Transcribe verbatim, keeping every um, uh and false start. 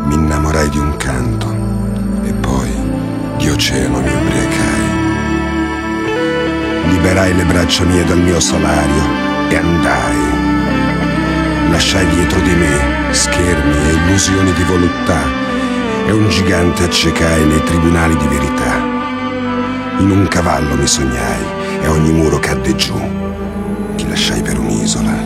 mi innamorai di un canto e poi di oceano mi ubriacai. Liberai le braccia mie dal mio salario e andai. Lasciai dietro di me schermi e illusioni di voluttà e un gigante accecai nei tribunali di verità. In un cavallo mi sognai e ogni muro cadde giù. Ti lasciai per un'isola